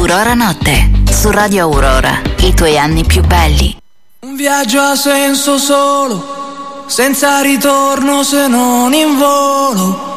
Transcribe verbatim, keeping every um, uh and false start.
Aurora Notte, su Radio Aurora, i tuoi anni più belli. Un viaggio ha senso solo, senza ritorno se non in volo.